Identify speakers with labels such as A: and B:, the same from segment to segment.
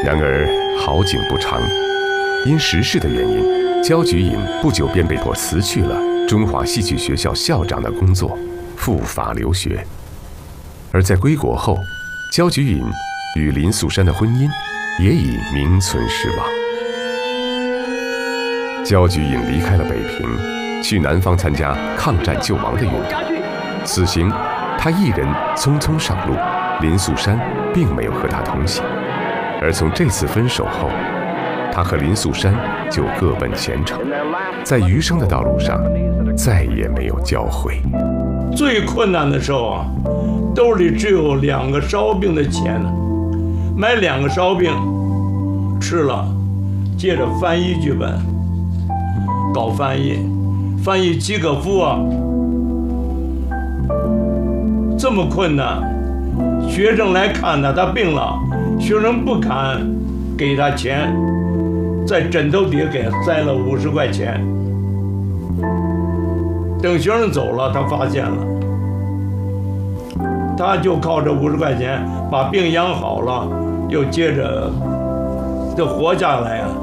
A: 然而好景不长，因时事的原因，焦菊隐不久便被迫辞去了中华戏剧学校校长的工作，赴法留学。而在归国后，焦菊隐与林素珊的婚姻也已名存实亡。焦菊隐离开了北平，去南方参加抗战救亡的运动。此行，他一人匆匆上路，林素珊并没有和他同行。而从这次分手后，他和林素珊就各奔前程，在余生的道路上再也没有交汇。
B: 最困难的时候啊，兜里只有2个烧饼的钱，买2个烧饼吃了，接着翻译剧本，搞翻译契诃夫啊，这么困难，学生来看他病了，学生不敢给他钱，在枕头底下给他塞了50块钱。等学生走了，他发现了，他就靠这50块钱把病养好了，又接着就活下来啊。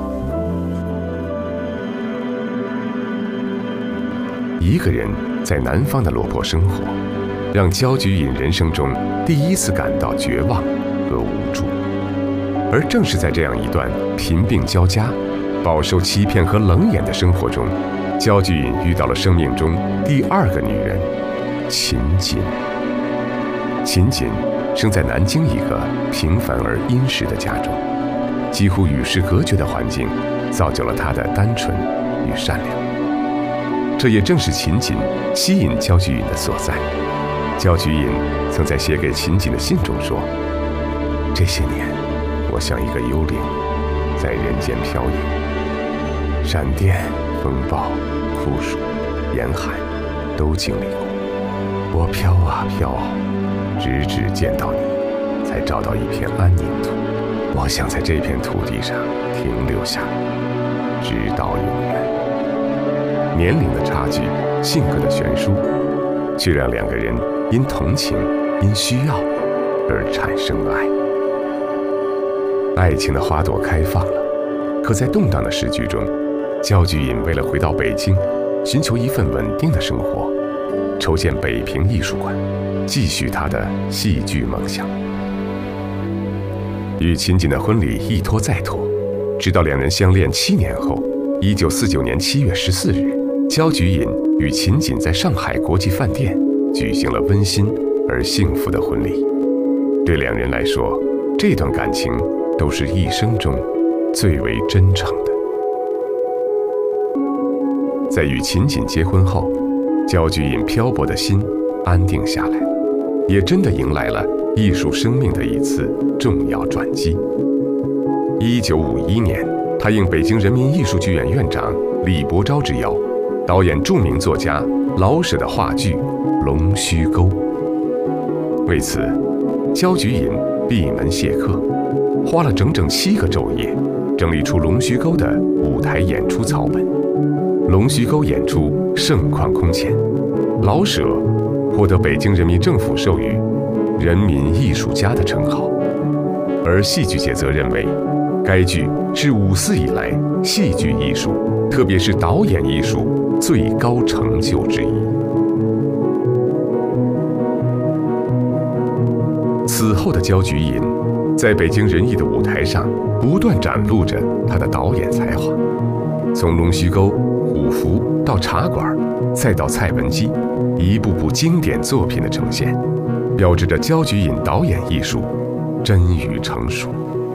A: 一个人在南方的落魄生活，让焦菊隐人生中第一次感到绝望和无助。而正是在这样一段贫病交加、饱受欺骗和冷眼的生活中，焦菊隐遇到了生命中第2个女人秦锦。秦锦生在南京一个平凡而殷实的家中，几乎与世隔绝的环境造就了她的单纯与善良。这也正是秦锦吸引焦菊隐的所在。焦菊隐曾在写给秦锦的信中说：“这些年，我像一个幽灵，在人间飘逸，闪电、风暴、酷暑、严寒都经历过。我飘啊飘，直至见到你，才找到一片安宁土。我想在这片土地上停留下来，直到永远。”年龄的差距，性格的悬殊，却让2个人因同情、因需要而产生爱。爱情的花朵开放了，可在动荡的时局中，焦菊隐为了回到北京，寻求一份稳定的生活，筹建北平艺术馆，继续他的戏剧梦想。与秦锦的婚礼一拖再拖，直到2人相恋7年后，1949年7月14日，焦菊隐与秦锦在上海国际饭店举行了温馨而幸福的婚礼。对2人来说，这段感情都是一生中最为真诚的。在与秦锦结婚后，焦菊隐漂泊的心安定下来，也真的迎来了艺术生命的一次重要转机。1951年，他应北京人民艺术剧院院长李伯钊之邀，导演著名作家老舍的话剧《龙须沟》。为此，焦菊隐闭门谢客，花了整整7个昼夜，整理出《龙须沟》的舞台演出草本。《龙须沟》演出盛况空前，老舍获得北京人民政府授予人民艺术家的称号，而戏剧界则认为，该剧是5四以来戏剧艺术，特别是导演艺术最高成就之一。此后的焦菊隐在北京人艺的舞台上不断展露着他的导演才华，从《龙须沟》、《虎符》到《茶馆》，再到《蔡文姬》，一部部经典作品的呈现，标志着焦菊隐导演艺术臻于成熟。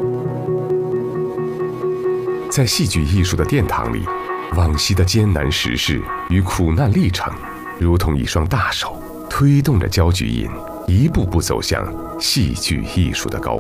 A: 在戏剧艺术的殿堂里，往昔的艰难时事与苦难历程，如同一双大手，推动着焦菊隐一步步走向戏剧艺术的高